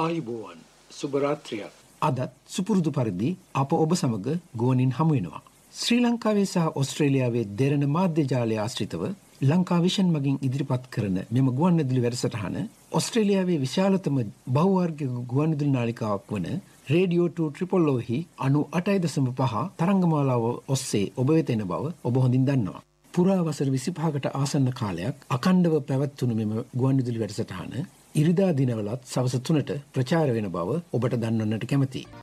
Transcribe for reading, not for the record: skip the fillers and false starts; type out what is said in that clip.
ආයුබෝවන් සුබරාත්‍රියක්. අදත් සුපුරුදු පරිදි අප ඔබ සමග ගුවනින් හමු වෙනවා. ශ්‍රී ලංකාවේ සහ ඕස්ට්‍රේලියාවේ දෙරණ මාධ්‍ය ජාලය ආශ්‍රිතව ලංකා විෂන් මගින් ඉදිරිපත් කරන මෙම ගුවන්විදුලි වැඩසටහන ඕස්ට්‍රේලියාවේ විශාලතම බහුවාර්ගික ගුවන්විදුලි නාලිකාවක් වන රේඩියෝ 2 හි 98.5 තරංගමාලාව ඔස්සේ ඔබ වෙත එන බව ඔබ හොඳින් දන්නවා. පුරා වසර 25කට ආසන්න කාලයක් අඛණ්ඩව පැවැත්වුණු මෙම ගුවන්විදුලි වැඩසටහන ඉරිදා දිනවලත් සවස 3ට ප්‍රචාර වෙන බව ඔබට දන්වන්නට කැමැතියි.